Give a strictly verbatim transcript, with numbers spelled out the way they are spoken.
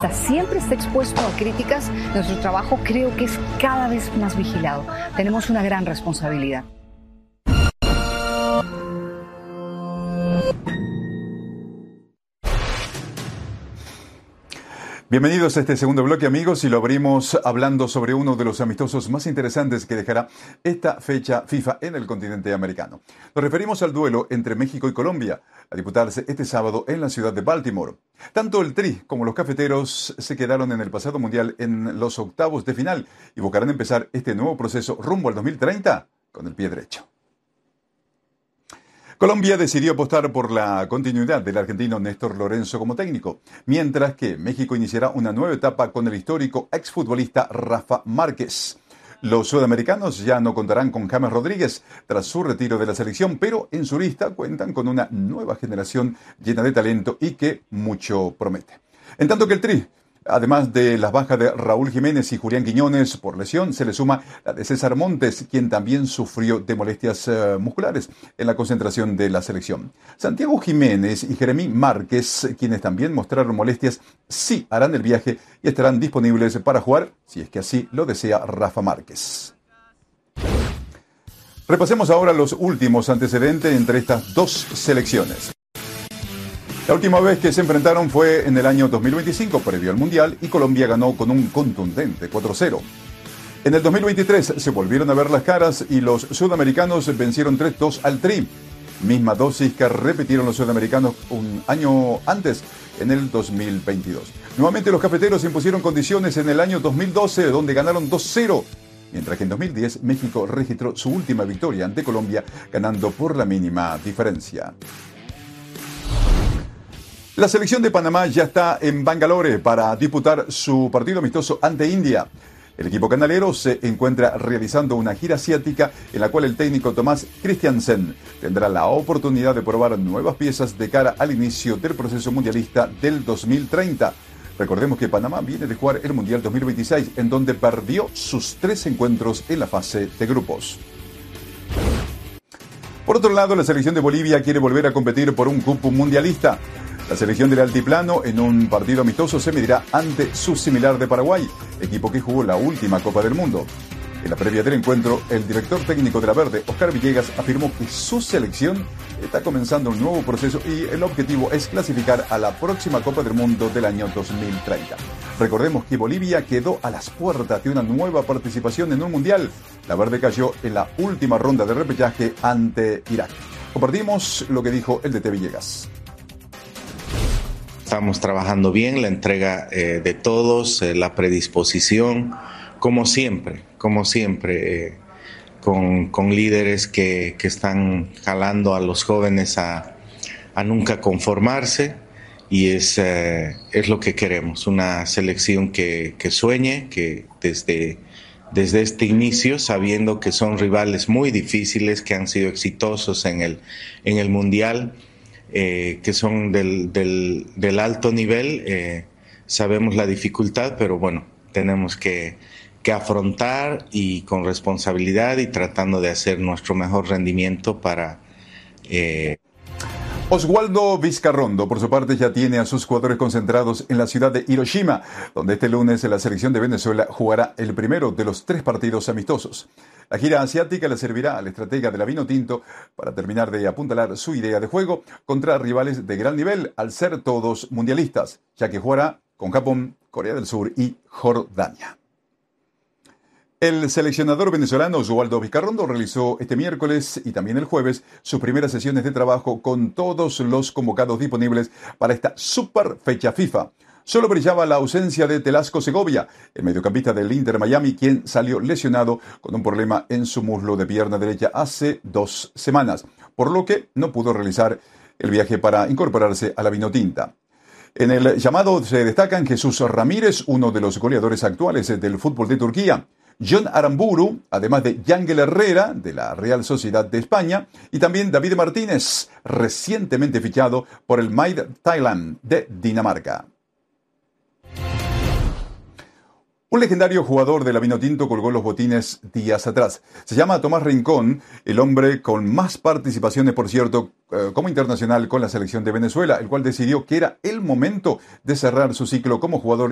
periodista siempre está expuesto a críticas, nuestro trabajo creo que es cada vez más vigilado. Tenemos una gran responsabilidad. Bienvenidos a este segundo bloque, amigos, y lo abrimos hablando sobre uno de los amistosos más interesantes que dejará esta fecha FIFA en el continente americano. Nos referimos al duelo entre México y Colombia, a disputarse este sábado en la ciudad de Baltimore. Tanto el Tri como los cafeteros se quedaron en el pasado mundial en los octavos de final y buscarán empezar este nuevo proceso rumbo al dos mil treinta con el pie derecho. Colombia decidió apostar por la continuidad del argentino Néstor Lorenzo como técnico, mientras que México iniciará una nueva etapa con el histórico exfutbolista Rafa Márquez. Los sudamericanos ya no contarán con James Rodríguez tras su retiro de la selección, pero en su lista cuentan con una nueva generación llena de talento y que mucho promete. En tanto que el Tri, además de las bajas de Raúl Jiménez y Julián Quiñones por lesión, se le suma la de César Montes, quien también sufrió de molestias uh, musculares en la concentración de la selección. Santiago Jiménez y Jeremí Márquez, quienes también mostraron molestias, sí harán el viaje y estarán disponibles para jugar, si es que así lo desea Rafa Márquez. Repasemos ahora los últimos antecedentes entre estas dos selecciones. La última vez que se enfrentaron fue en el año dos mil veinticinco, previo al Mundial, y Colombia ganó con un contundente cuatro cero. En el dos mil veintitrés se volvieron a ver las caras y los sudamericanos vencieron tres dos al Tri. Misma dosis que repitieron los sudamericanos un año antes, en el dos mil veintidós. Nuevamente los cafeteros impusieron condiciones en el año dos mil doce, donde ganaron dos cero. Mientras que en dos mil diez México registró su última victoria ante Colombia, ganando por la mínima diferencia. La selección de Panamá ya está en Bangalore para disputar su partido amistoso ante India. El equipo canalero se encuentra realizando una gira asiática en la cual el técnico Tomás Christiansen tendrá la oportunidad de probar nuevas piezas de cara al inicio del proceso mundialista del dos mil treinta. Recordemos que Panamá viene de jugar el Mundial dos mil veintiséis, en donde perdió sus tres encuentros en la fase de grupos. Por otro lado, la selección de Bolivia quiere volver a competir por un cupo mundialista. La selección del altiplano en un partido amistoso se medirá ante su similar de Paraguay, equipo que jugó la última Copa del Mundo. En la previa del encuentro, el director técnico de la Verde, Oscar Villegas, afirmó que su selección está comenzando un nuevo proceso y el objetivo es clasificar a la próxima Copa del Mundo del año dos mil treinta. Recordemos que Bolivia quedó a las puertas de una nueva participación en un mundial. La Verde cayó en la última ronda de repechaje ante Irak. Compartimos lo que dijo el D T Villegas. Estamos trabajando bien, la entrega eh, de todos, eh, la predisposición, como siempre, como siempre, eh, con, con líderes que, que están jalando a los jóvenes a, a nunca conformarse, y es, eh, es lo que queremos, una selección que, que sueñe, que desde, desde este inicio, sabiendo que son rivales muy difíciles, que han sido exitosos en el, en el Mundial, Eh, que son del, del, del alto nivel, eh, sabemos la dificultad, pero bueno, tenemos que, que afrontar y con responsabilidad y tratando de hacer nuestro mejor rendimiento para... Eh... Oswaldo Vizcarrondo, por su parte, ya tiene a sus jugadores concentrados en la ciudad de Hiroshima, donde este lunes la selección de Venezuela jugará el primero de los tres partidos amistosos. La gira asiática le servirá al estratega de la Vinotinto para terminar de apuntalar su idea de juego contra rivales de gran nivel, al ser todos mundialistas, ya que jugará con Japón, Corea del Sur y Jordania. El seleccionador venezolano Oswaldo Vizcarrondo realizó este miércoles y también el jueves sus primeras sesiones de trabajo con todos los convocados disponibles para esta super fecha FIFA. Solo brillaba la ausencia de Telasco Segovia, el mediocampista del Inter Miami, quien salió lesionado con un problema en su muslo de pierna derecha hace dos semanas, por lo que no pudo realizar el viaje para incorporarse a la Vinotinta. En el llamado se destacan Jesús Ramírez, uno de los goleadores actuales del fútbol de Turquía, John Aramburu, además de Yangel Herrera, de la Real Sociedad de España, y también David Martínez, recientemente fichado por el Maid Thailand de Dinamarca. Un legendario jugador de la Vinotinto colgó los botines días atrás. Se llama Tomás Rincón, el hombre con más participaciones, por cierto, eh, como internacional con la selección de Venezuela, el cual decidió que era el momento de cerrar su ciclo como jugador